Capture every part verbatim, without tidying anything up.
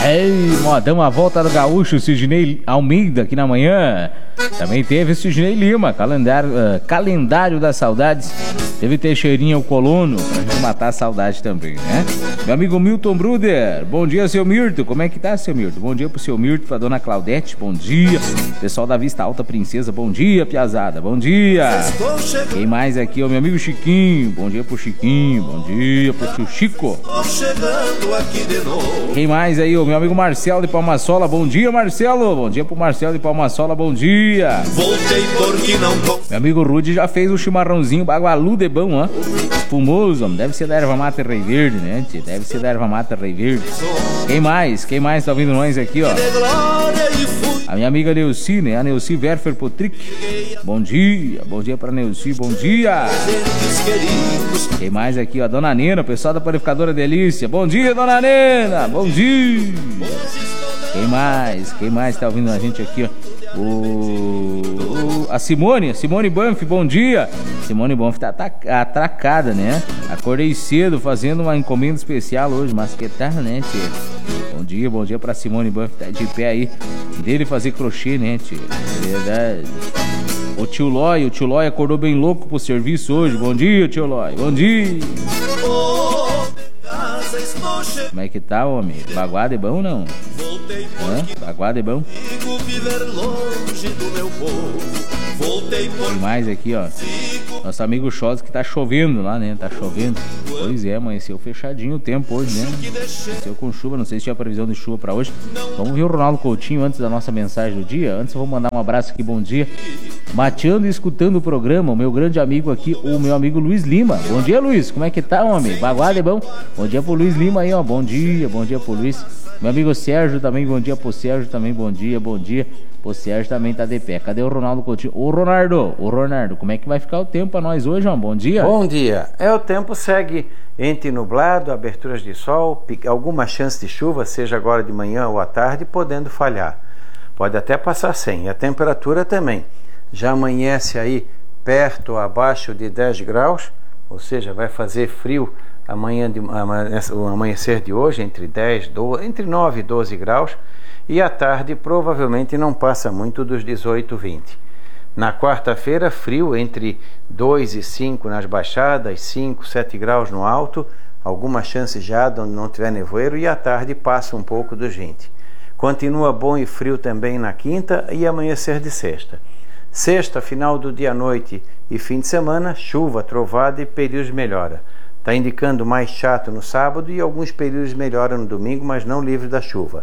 Ei, modão, a volta do gaúcho, Sidney Almeida aqui na manhã. Também teve Sidney Lima, calendário, uh, calendário das saudades. Teve Teixeirinha, o colono, pra gente matar a saudade também, né? Meu amigo Milton Bruder, bom dia, seu Mirto. Como é que tá, seu Mirto? Bom dia pro seu Mirto, pra dona Claudete, bom dia. Pessoal da Vista Alta Princesa, bom dia, piazada, bom dia. Quem mais aqui, ó, meu amigo Chiquinho, bom dia pro Chiquinho, bom dia pro tio Chico. Quem mais aí, ó, meu amigo Marcelo de Palmasola, bom dia, Marcelo. Bom dia pro Marcelo de Palmasola, bom dia. Meu amigo Rude já fez o chimarrãozinho bagualu de bom, ó. Espumoso, deve ser da erva mata Rei Verde, né? Deve ser da erva mata Rei Verde. Quem mais? Quem mais tá ouvindo nós aqui, ó? A minha amiga Neuci, né? A Neuci Werfer Potrick. Bom dia, bom dia pra Neuci, bom dia. Quem mais aqui, ó? Dona Nena, pessoal da Panificadora Delícia. Bom dia, Dona Nena, bom dia. Quem mais? Quem mais tá ouvindo a gente aqui, ó? O, o, a Simone, a Simone Banff, bom dia. Simone Banff tá atracada, né? Acordei cedo fazendo uma encomenda especial hoje, mas que tá, né, tia? Bom dia, bom dia pra Simone Banff, tá de pé aí. Dele fazer crochê, né, tia? Verdade. O tio Lói, o tio Lói acordou bem louco pro serviço hoje. Bom dia, tio Lói, bom dia. Como é que tá, homem? Baguado é bom ou não? Hã? Baguado é bom? Tem mais aqui, ó. Nosso amigo Chos que tá chovendo lá, né? Tá chovendo. Pois é, amanheceu fechadinho o tempo hoje, né? Amanheceu com chuva, não sei se tinha previsão de chuva pra hoje. Vamos ver o Ronaldo Coutinho antes da nossa mensagem do dia. Antes eu vou mandar um abraço aqui, bom dia. Mateando e escutando o programa, o meu grande amigo aqui, o meu amigo Luiz Lima. Bom dia, Luiz, como é que tá, homem? Baguado é bom? Bom dia pro Luiz Lima aí, ó. Bom dia, bom dia pro Luiz. Meu amigo Sérgio também, bom dia pro Sérgio também, bom dia, bom dia. O Sérgio também tá de pé. Cadê o Ronaldo Coutinho? Ô Ronaldo, ô Ronaldo, como é que vai ficar o tempo pra nós hoje, João? Bom dia. Bom dia. É, o tempo segue entre nublado, aberturas de sol, alguma chance de chuva, seja agora de manhã ou à tarde, podendo falhar. Pode até passar sem. E a temperatura também. Já amanhece aí perto ou abaixo de dez graus, ou seja, vai fazer frio amanhã de, o amanhecer de hoje, entre dez, doze, entre nove e doze graus. E à tarde provavelmente não passa muito dos dezoito, vinte. Na quarta-feira, frio entre dois e cinco nas baixadas, cinco, sete graus no alto, alguma chance já onde não tiver nevoeiro, e à tarde passa um pouco dos vinte. Continua bom e frio também na quinta e amanhecer de sexta. Sexta, final do dia à noite e fim de semana, chuva, trovada e períodos de melhora. Está indicando mais chato no sábado e alguns períodos de melhora no domingo, mas não livre da chuva.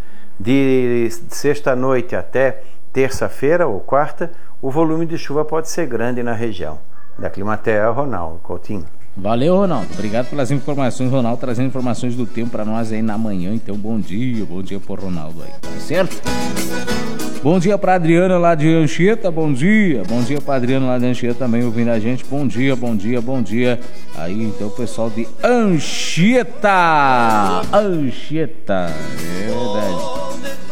De sexta-noite até terça-feira ou quarta, o volume de chuva pode ser grande na região. Da Climatea, Ronaldo Coutinho. Valeu, Ronaldo. Obrigado pelas informações, Ronaldo, trazendo informações do tempo para nós aí na manhã. Então, bom dia, bom dia pro Ronaldo aí, tá certo? Bom dia pra Adriana lá de Anchieta, bom dia. Bom dia pra Adriana lá de Anchieta também ouvindo a gente. Bom dia, bom dia, bom dia. Aí, então, o pessoal de Anchieta. Anchieta, é verdade.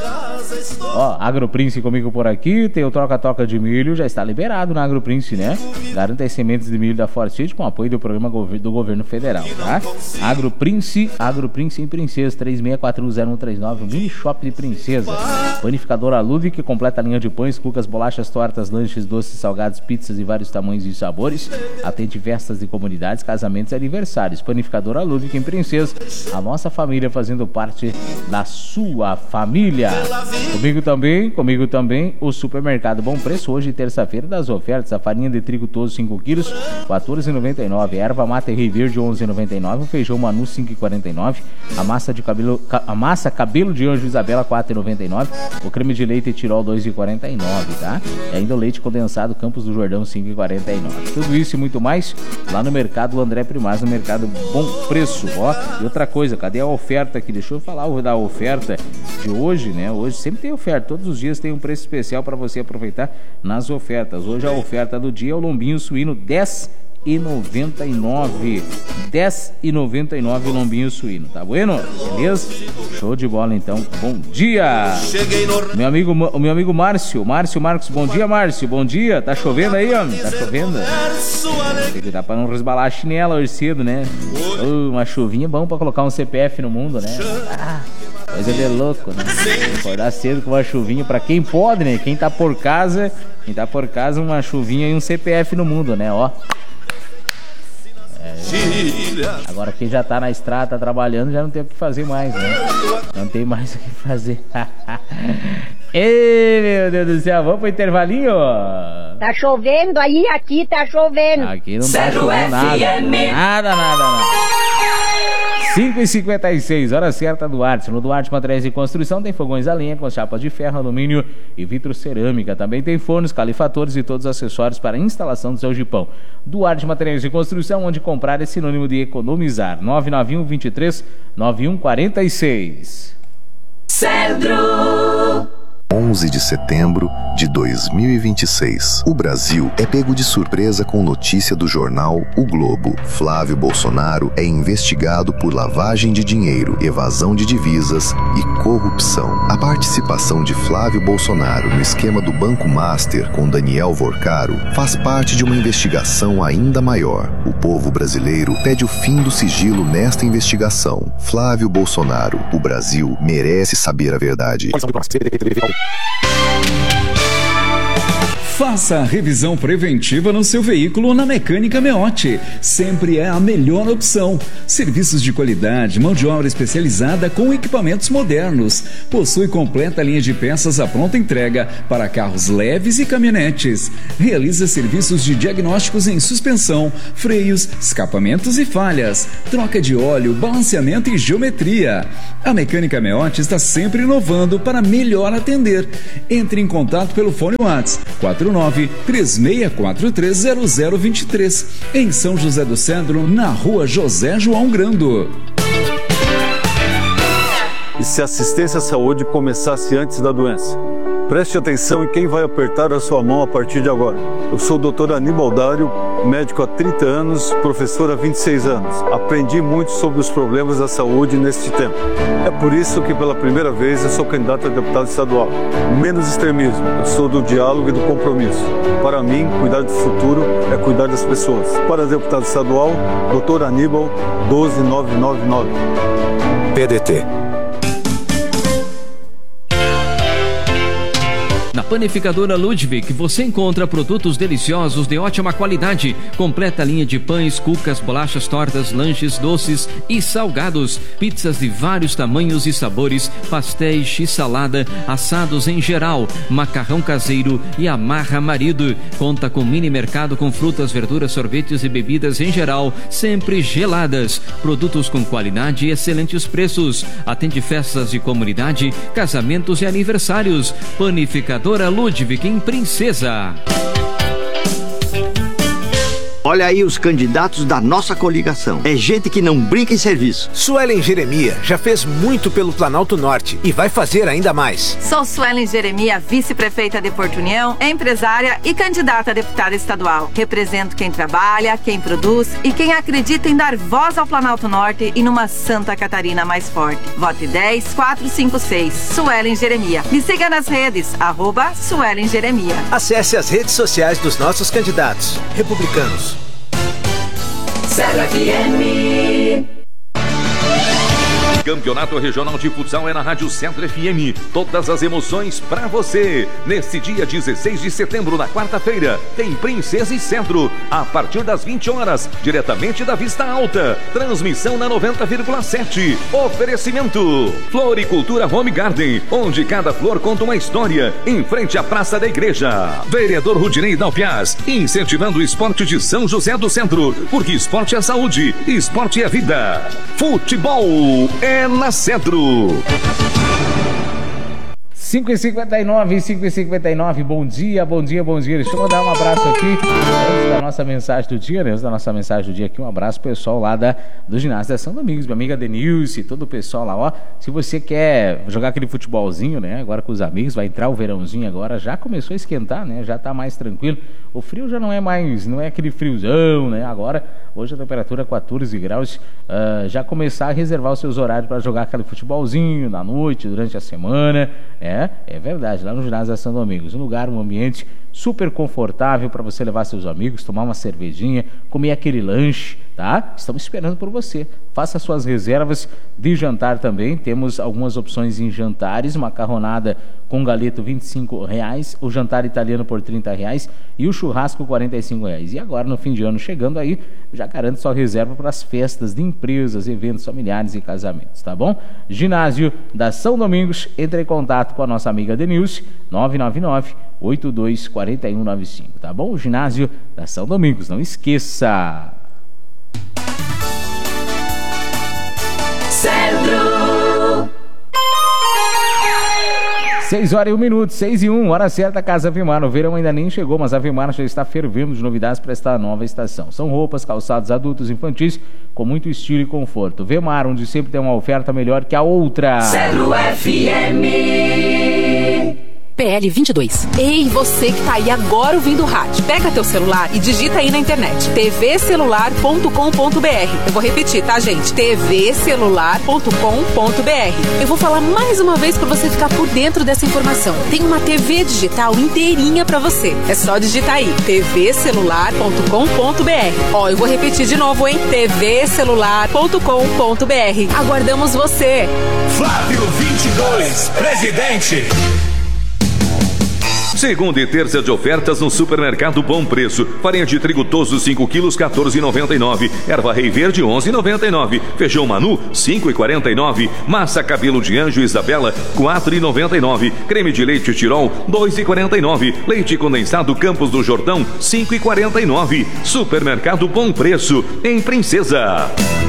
Ó, AgroPrince comigo por aqui, tem o troca-toca de milho, já está liberado na AgroPrince, né? Garanta as sementes de milho da Forte com apoio do programa do governo federal, tá? AgroPrince, AgroPrince em Princesa, três seis quatro um zero um três nove, um mini shop de Princesa. Panificadora Ludwig, que completa a linha de pães, cucas, bolachas, tortas, lanches, doces, salgados, pizzas e vários tamanhos e sabores. Atende festas de comunidades, casamentos e aniversários. Panificadora Ludwig em Princesa, a nossa família fazendo parte da sua família. Comigo também, comigo também, o Supermercado Bom Preço, hoje terça-feira das ofertas, a farinha de trigo todos cinco quilos, quatorze reais e noventa e nove centavos, erva mata Rei Verde onze reais e noventa e nove centavos, o feijão Manu cinco reais e quarenta e nove centavos, a massa de cabelo, a massa cabelo de Anjo Isabela quatro reais e noventa e nove centavos, o creme de leite Tirol dois reais e quarenta e nove centavos, tá? E ainda o leite condensado Campos do Jordão cinco reais e quarenta e nove centavos. Tudo isso e muito mais lá no Mercado André Primaz, no Mercado Bom Preço, ó. E outra coisa, cadê a oferta aqui? Deixa eu falar da oferta de hoje, né? Hoje sempre tem oferta, todos os dias tem um preço especial para você aproveitar nas ofertas. Hoje a oferta do dia é o lombinho suíno dez reais e noventa e nove centavos. dez reais e noventa e nove centavos o lombinho suíno, tá bueno? Beleza? Show de bola, então. Bom dia! Meu amigo, o meu amigo Márcio, Márcio Marcos, bom dia, Márcio, bom dia. Tá chovendo aí, homem? Tá chovendo? Tem que dar pra não resbalar a chinela hoje cedo, né? Uh, uma chuvinha é bom pra colocar um C P F no mundo, né? Ah, coisa de louco, né? Acordar cedo com uma chuvinha pra quem pode, né? Quem tá por casa, quem tá por casa, uma chuvinha e um C P F no mundo, né? Ó. É, agora quem já tá na estrada, tá trabalhando, já não tem o que fazer mais, né? Não tem mais o que fazer. Ei, meu Deus do céu, vamos pro intervalinho? Tá chovendo aí, aqui tá chovendo. Aqui não tá chovendo nada. Nada, nada, nada. cinco e cinquenta e seis, hora certa, Duarte. No Duarte Materiais de Construção tem fogões a lenha com chapas de ferro, alumínio e vitrocerâmica. Também tem fornos, califatores e todos os acessórios para a instalação do seu jipão. Duarte Materiais de Construção, onde comprar é sinônimo de economizar. nove nove um, vinte e três, nove um quatro seis. Centro. onze de setembro de dois mil e vinte e seis. O Brasil é pego de surpresa com notícia do jornal O Globo. Flávio Bolsonaro é investigado por lavagem de dinheiro, evasão de divisas e corrupção. A participação de Flávio Bolsonaro no esquema do Banco Master com Daniel Vorcaro faz parte de uma investigação ainda maior. O povo brasileiro pede o fim do sigilo nesta investigação. Flávio Bolsonaro, o Brasil merece saber a verdade. Faça a revisão preventiva no seu veículo na Mecânica Meotti. Sempre é a melhor opção. Serviços de qualidade, mão de obra especializada com equipamentos modernos. Possui completa linha de peças à pronta entrega para carros leves e caminhonetes. Realiza serviços de diagnósticos em suspensão, freios, escapamentos e falhas, troca de óleo, balanceamento e geometria. A Mecânica Meotti está sempre inovando para melhor atender. Entre em contato pelo fone WhatsApp quatro nove três seis quatro três zero zero dois três, em São José do Cedro, na rua José João Grando. E se a assistência à saúde começasse antes da doença? Preste atenção em quem vai apertar a sua mão a partir de agora. Eu sou o doutor Aníbal Dário, médico há trinta anos, professor há vinte e seis anos. Aprendi muito sobre os problemas da saúde neste tempo. É por isso que pela primeira vez eu sou candidato a deputado estadual. Menos extremismo, eu sou do diálogo e do compromisso. Para mim, cuidar do futuro é cuidar das pessoas. Para deputado estadual, doutor Aníbal, doze mil novecentos e noventa e nove. P D T. Na Panificadora Ludwig você encontra produtos deliciosos de ótima qualidade, completa linha de pães, cucas, bolachas, tortas, lanches, doces e salgados, pizzas de vários tamanhos e sabores, pastéis, x-salada, assados em geral, macarrão caseiro e amarra marido. Conta com mini mercado com frutas, verduras, sorvetes e bebidas em geral, sempre geladas. Produtos com qualidade e excelentes preços. Atende festas de comunidade, casamentos e aniversários. Panificadora Ludwig em Princesa. Olha aí os candidatos da nossa coligação. É gente que não brinca em serviço. Suelen Jeremia já fez muito pelo Planalto Norte e vai fazer ainda mais. Sou Suelen Jeremia, vice-prefeita de Porto União, empresária e candidata a deputada estadual. Represento quem trabalha, quem produz e quem acredita em dar voz ao Planalto Norte e numa Santa Catarina mais forte. Vote dez quatro cinco seis. Suelen Jeremia. Me siga nas redes, arroba Suelen Jeremia. Acesse as redes sociais dos nossos candidatos republicanos. Zero F M. Campeonato Regional de Futsal é na Rádio Centro F M. Todas as emoções pra você. Neste dia dezesseis de setembro, na quarta-feira, tem Princesa e Centro, a partir das vinte horas, diretamente da Vista Alta. Transmissão na noventa vírgula sete. Oferecimento Floricultura Home Garden, onde cada flor conta uma história, em frente à Praça da Igreja. Vereador Rudinei Dalpiaz, incentivando o esporte de São José do Centro, porque esporte é saúde, esporte é vida. Futebol é É na Centro. cinco e cinquenta e nove, cinco e cinquenta e nove, bom dia, bom dia, bom dia. Deixa eu mandar um abraço aqui, antes da nossa mensagem do dia, né? Antes da nossa mensagem do dia aqui, um abraço pro pessoal lá da, do ginásio da São Domingos, minha amiga Denilce, todo o pessoal lá, ó. Se você quer jogar aquele futebolzinho, né? Agora com os amigos, vai entrar o verãozinho agora, já começou a esquentar, né? Já tá mais tranquilo. O frio já não é mais, não é aquele friozão, né? Agora, hoje a temperatura é quatorze graus. Uh, já começar a reservar os seus horários para jogar aquele futebolzinho na noite, durante a semana. É, é verdade, lá no ginásio São Domingos. Um lugar, um ambiente super confortável para você levar seus amigos, tomar uma cervejinha, comer aquele lanche, tá? Estamos esperando por você. Faça suas reservas de jantar também. Temos algumas opções em jantares, macarronada com galeto vinte e cinco reais, o jantar italiano por trinta reais e o churrasco quarenta e cinco reais. E agora, no fim de ano chegando aí, já garante sua reserva para as festas de empresas, eventos familiares e casamentos, tá bom? Ginásio da São Domingos, entre em contato com a nossa amiga Denilce, nove nove nove, oito dois quatro um nove cinco, tá bom? O Ginásio da São Domingos, não esqueça! Centro. seis horas e um minuto, seis e um, hora certa, Casa Vimar. O verão ainda nem chegou, mas a Vimar já está fervendo de novidades para esta nova estação. São roupas, calçados adultos e infantis com muito estilo e conforto. Vimar, onde sempre tem uma oferta melhor que a outra. Centro F M. P L vinte e dois. Ei, você que tá aí agora ouvindo o rádio, pega teu celular e digita aí na internet t v celular ponto com ponto b r. Eu vou repetir, tá, gente? t v celular ponto com ponto b r. Eu vou falar mais uma vez para você ficar por dentro dessa informação. Tem uma T V digital inteirinha para você. É só digitar aí t v celular ponto com ponto b r. Ó, eu vou repetir de novo, hein? t v celular ponto com ponto b r. Aguardamos você. Flávio vinte e dois, presidente. Segunda e terça de ofertas no Supermercado Bom Preço. Farinha de trigo Toso cinco quilos, quatorze reais e noventa e nove centavos. Erva Rei Verde, onze reais e noventa e nove centavos. Feijão Manu, cinco reais e quarenta e nove centavos. Massa Cabelo de Anjo Isabela, quatro reais e noventa e nove centavos. Creme de leite Tirol, dois reais e quarenta e nove centavos. Leite condensado Campos do Jordão, cinco reais e quarenta e nove centavos. Supermercado Bom Preço, em Princesa.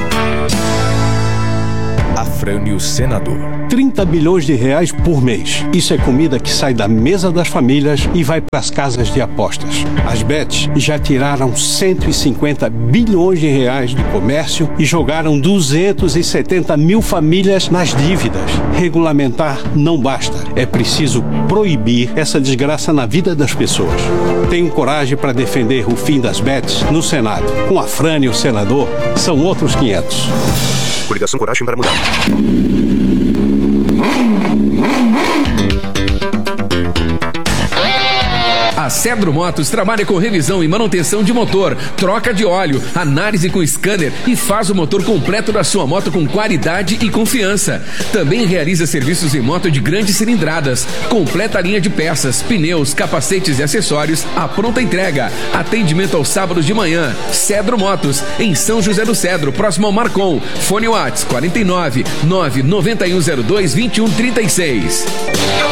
Afrânio Senador. trinta bilhões de reais por mês. Isso é comida que sai da mesa das famílias e vai para as casas de apostas. As bets já tiraram cento e cinquenta bilhões de reais do comércio e jogaram duzentas e setenta mil famílias nas dívidas. Regulamentar não basta. É preciso proibir essa desgraça na vida das pessoas. Tenho coragem para defender o fim das bets no Senado. Com Afrânio Senador, são outros quinhentos. Coligação Coragem para Mudar. A Cedro Motos trabalha com revisão e manutenção de motor, troca de óleo, análise com scanner e faz o motor completo da sua moto com qualidade e confiança. Também realiza serviços em moto de grandes cilindradas, completa a linha de peças, pneus, capacetes e acessórios à pronta entrega. Atendimento aos sábados de manhã. Cedro Motos, em São José do Cedro, próximo ao Marcon. Fone WhatsApp quarenta e nove, nove nove um zero dois, vinte e um trinta e seis.